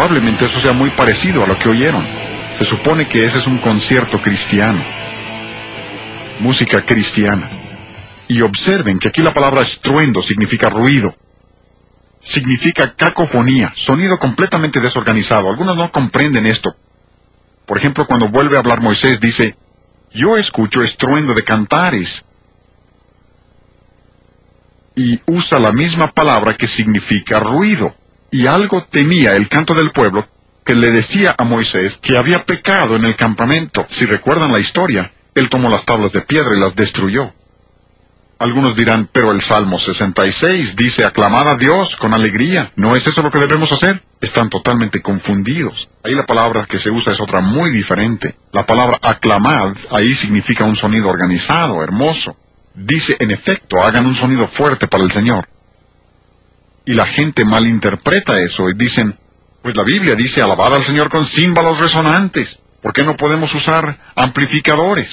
probablemente eso sea muy parecido a lo que oyeron. Se supone que ese es un concierto cristiano. Música cristiana. Y observen que aquí la palabra estruendo significa ruido. Significa cacofonía, sonido completamente desorganizado. Algunos no comprenden esto. Por ejemplo, cuando vuelve a hablar Moisés, dice, yo escucho estruendo de cantares. Y usa la misma palabra que significa ruido. Y algo tenía el canto del pueblo que le decía a Moisés que había pecado en el campamento. Si recuerdan la historia, él tomó las tablas de piedra y las destruyó. Algunos dirán, pero el Salmo 66 dice, aclamad a Dios con alegría. ¿No es eso lo que debemos hacer? Están totalmente confundidos. Ahí la palabra que se usa es otra muy diferente. La palabra aclamad, ahí significa un sonido organizado, hermoso. Dice, en efecto, hagan un sonido fuerte para el Señor. Y la gente malinterpreta eso y dicen, pues la Biblia dice, alabad al Señor con címbalos resonantes. ¿Por qué no podemos usar amplificadores?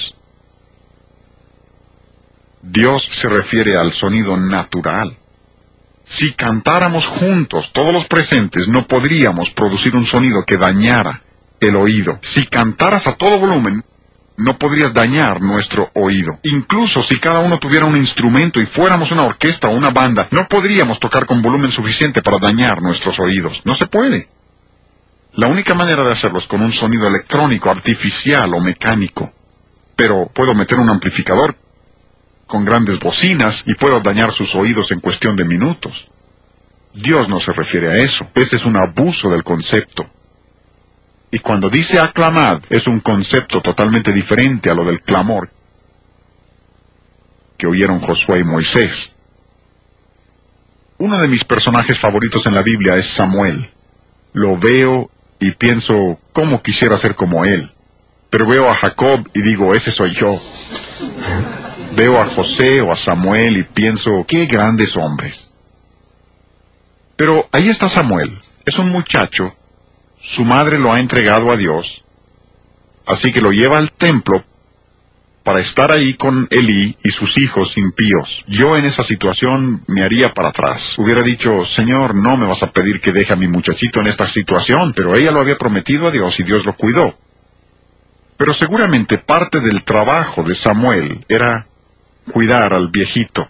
Dios se refiere al sonido natural. Si cantáramos juntos, todos los presentes, no podríamos producir un sonido que dañara el oído. Si cantaras a todo volumen, no podrías dañar nuestro oído. Incluso si cada uno tuviera un instrumento y fuéramos una orquesta o una banda, no podríamos tocar con volumen suficiente para dañar nuestros oídos. No se puede. La única manera de hacerlo es con un sonido electrónico, artificial o mecánico. Pero puedo meter un amplificador con grandes bocinas y puedo dañar sus oídos en cuestión de minutos. Dios no se refiere a eso. Ese es un abuso del concepto. Y cuando dice aclamad, es un concepto totalmente diferente a lo del clamor que oyeron Josué y Moisés. Uno de mis personajes favoritos en la Biblia es Samuel. Lo veo y pienso, ¿cómo quisiera ser como él? Pero veo a Jacob y digo, ese soy yo. Veo a José o a Samuel y pienso, qué grandes hombres. Pero ahí está Samuel. Es un muchacho. Su madre lo ha entregado a Dios. Así que lo lleva al templo para estar ahí con Elí y sus hijos impíos. Yo en esa situación me haría para atrás. Hubiera dicho, Señor, no me vas a pedir que deje a mi muchachito en esta situación, pero ella lo había prometido a Dios y Dios lo cuidó. Pero seguramente parte del trabajo de Samuel era cuidar al viejito.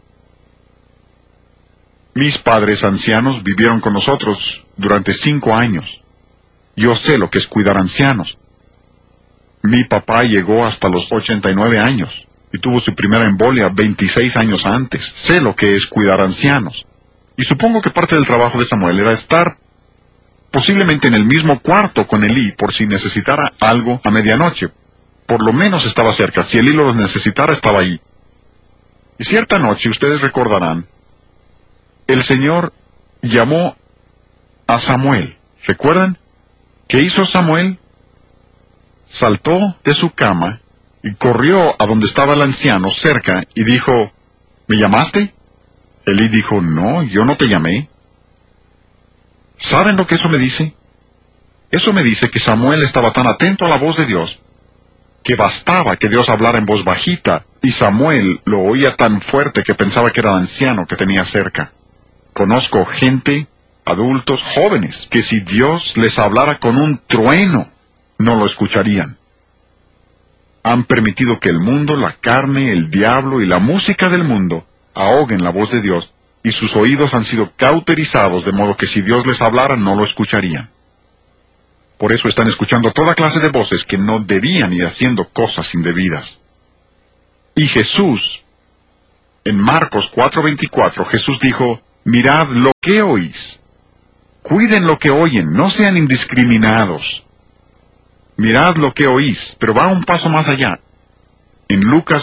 Mis padres ancianos vivieron con nosotros durante 5 años. Yo sé lo que es cuidar ancianos. Mi papá llegó hasta los 89 años y tuvo su primera embolia 26 años antes. Sé lo que es cuidar ancianos. Y supongo que parte del trabajo de Samuel era estar posiblemente en el mismo cuarto con Elí por si necesitara algo a medianoche. Por lo menos estaba cerca. Si Elí lo necesitara, estaba ahí. Y cierta noche, ustedes recordarán, el Señor llamó a Samuel. ¿Recuerdan? ¿Qué hizo Samuel? Saltó de su cama y corrió a donde estaba el anciano cerca y dijo, ¿me llamaste? Elí dijo, no, yo no te llamé. ¿Saben lo que eso me dice? Eso me dice que Samuel estaba tan atento a la voz de Dios que bastaba que Dios hablara en voz bajita, y Samuel lo oía tan fuerte que pensaba que era el anciano que tenía cerca. Conozco gente, adultos, jóvenes, que si Dios les hablara con un trueno, no lo escucharían. Han permitido que el mundo, la carne, el diablo y la música del mundo ahoguen la voz de Dios, y sus oídos han sido cauterizados de modo que si Dios les hablara no lo escucharían. Por eso están escuchando toda clase de voces que no debían y haciendo cosas indebidas. Y Jesús, en Marcos 4:24, Jesús dijo, mirad lo que oís. Cuiden lo que oyen, no sean indiscriminados. Mirad lo que oís, pero va un paso más allá. En Lucas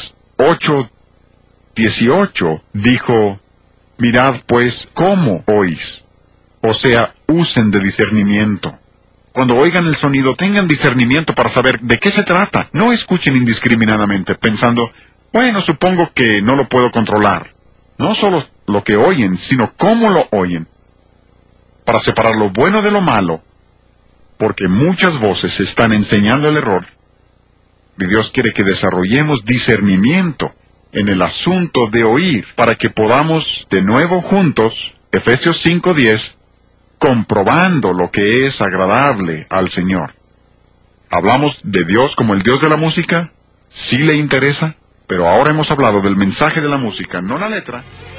8:18 dijo, mirad pues cómo oís. O sea, usen de discernimiento. Cuando oigan el sonido, tengan discernimiento para saber de qué se trata. No escuchen indiscriminadamente, pensando, bueno, supongo que no lo puedo controlar. No solo lo que oyen, sino cómo lo oyen. Para separar lo bueno de lo malo, porque muchas voces están enseñando el error. Y Dios quiere que desarrollemos discernimiento en el asunto de oír, para que podamos de nuevo juntos, Efesios 5:10, comprobando lo que es agradable al Señor. ¿Hablamos de Dios como el Dios de la música? ¿Sí le interesa? Pero ahora hemos hablado del mensaje de la música, no la letra.